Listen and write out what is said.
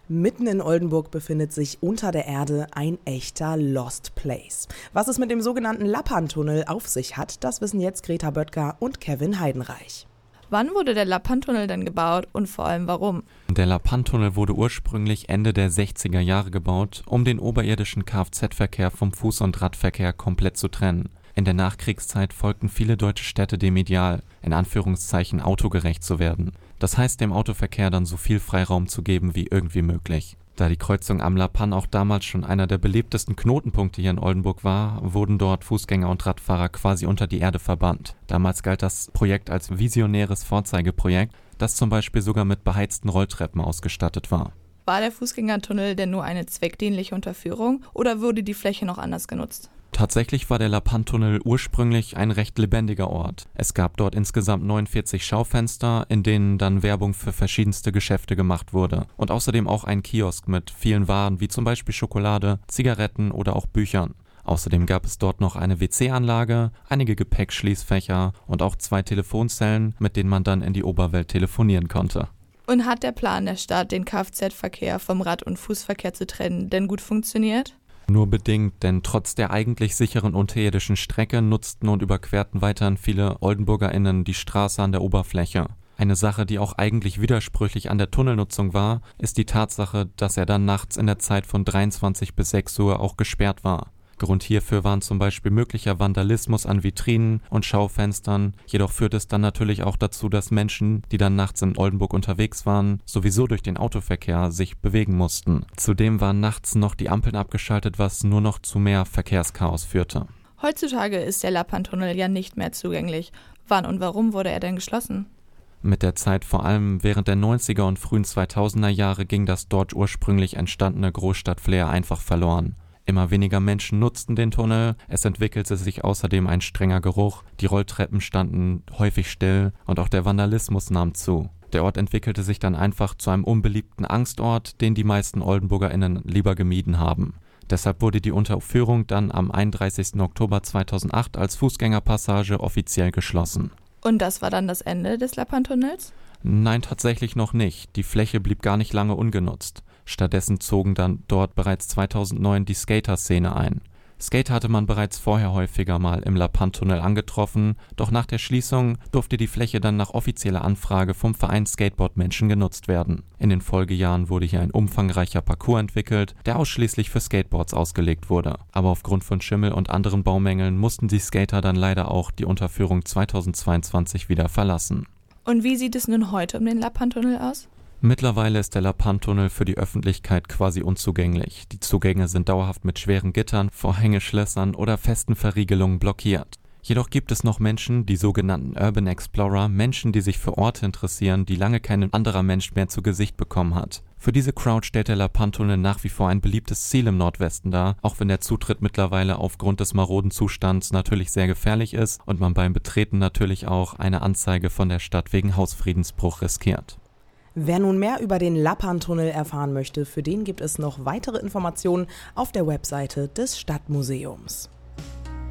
Mitten in Oldenburg befindet sich unter der Erde ein echter Lost Place. Was es mit dem sogenannten Lappan-Tunnel auf sich hat, das wissen jetzt Greta Böttger und Kevin Heidenreich. Wann wurde der Lappan-Tunnel denn gebaut und vor allem warum? Der Lappan-Tunnel wurde ursprünglich Ende der 60er Jahre gebaut, um den oberirdischen Kfz-Verkehr vom Fuß- und Radverkehr komplett zu trennen. In der Nachkriegszeit folgten viele deutsche Städte dem Ideal, in Anführungszeichen autogerecht zu werden. Das heißt, dem Autoverkehr dann so viel Freiraum zu geben wie irgendwie möglich. Da die Kreuzung am Lappan auch damals schon einer der beliebtesten Knotenpunkte hier in Oldenburg war, wurden dort Fußgänger und Radfahrer quasi unter die Erde verbannt. Damals galt das Projekt als visionäres Vorzeigeprojekt, das zum Beispiel sogar mit beheizten Rolltreppen ausgestattet war. War der Fußgängertunnel denn nur eine zweckdienliche Unterführung oder wurde die Fläche noch anders genutzt? Tatsächlich war der Lappan-Tunnel ursprünglich ein recht lebendiger Ort. Es gab dort insgesamt 49 Schaufenster, in denen dann Werbung für verschiedenste Geschäfte gemacht wurde. Und außerdem auch ein Kiosk mit vielen Waren wie zum Beispiel Schokolade, Zigaretten oder auch Büchern. Außerdem gab es dort noch eine WC-Anlage, einige Gepäckschließfächer und auch 2 Telefonzellen, mit denen man dann in die Oberwelt telefonieren konnte. Und hat der Plan der Stadt, den Kfz-Verkehr vom Rad- und Fußverkehr zu trennen, denn gut funktioniert? Nur bedingt, denn trotz der eigentlich sicheren unterirdischen Strecke nutzten und überquerten weiterhin viele OldenburgerInnen die Straße an der Oberfläche. Eine Sache, die auch eigentlich widersprüchlich an der Tunnelnutzung war, ist die Tatsache, dass er dann nachts in der Zeit von 23 bis 6 Uhr auch gesperrt war. Grund hierfür waren zum Beispiel möglicher Vandalismus an Vitrinen und Schaufenstern, jedoch führt es dann natürlich auch dazu, dass Menschen, die dann nachts in Oldenburg unterwegs waren, sowieso durch den Autoverkehr sich bewegen mussten. Zudem waren nachts noch die Ampeln abgeschaltet, was nur noch zu mehr Verkehrschaos führte. Heutzutage ist der Lappan-Tunnel ja nicht mehr zugänglich. Wann und warum wurde er denn geschlossen? Mit der Zeit, vor allem während der 90er und frühen 2000er Jahre, ging das dort ursprünglich entstandene Großstadt-Flair einfach verloren. Immer weniger Menschen nutzten den Tunnel, es entwickelte sich außerdem ein strenger Geruch, die Rolltreppen standen häufig still und auch der Vandalismus nahm zu. Der Ort entwickelte sich dann einfach zu einem unbeliebten Angstort, den die meisten OldenburgerInnen lieber gemieden haben. Deshalb wurde die Unterführung dann am 31. Oktober 2008 als Fußgängerpassage offiziell geschlossen. Und das war dann das Ende des Lappan-Tunnels? Nein, tatsächlich noch nicht. Die Fläche blieb gar nicht lange ungenutzt. Stattdessen zogen dann dort bereits 2009 die Skater-Szene ein. Skater hatte man bereits vorher häufiger mal im Lappan-Tunnel angetroffen, doch nach der Schließung durfte die Fläche dann nach offizieller Anfrage vom Verein Skateboard-Menschen genutzt werden. In den Folgejahren wurde hier ein umfangreicher Parcours entwickelt, der ausschließlich für Skateboards ausgelegt wurde. Aber aufgrund von Schimmel und anderen Baumängeln mussten die Skater dann leider auch die Unterführung 2022 wieder verlassen. Und wie sieht es nun heute um den Lappan-Tunnel aus? Mittlerweile ist der Lappan-Tunnel für die Öffentlichkeit quasi unzugänglich. Die Zugänge sind dauerhaft mit schweren Gittern, Vorhängeschlössern oder festen Verriegelungen blockiert. Jedoch gibt es noch Menschen, die sogenannten Urban Explorer, Menschen, die sich für Orte interessieren, die lange kein anderer Mensch mehr zu Gesicht bekommen hat. Für diese Crowd stellt der Lappan-Tunnel nach wie vor ein beliebtes Ziel im Nordwesten dar, auch wenn der Zutritt mittlerweile aufgrund des maroden Zustands natürlich sehr gefährlich ist und man beim Betreten natürlich auch eine Anzeige von der Stadt wegen Hausfriedensbruch riskiert. Wer nun mehr über den Lappan-Tunnel erfahren möchte, für den gibt es noch weitere Informationen auf der Webseite des Stadtmuseums.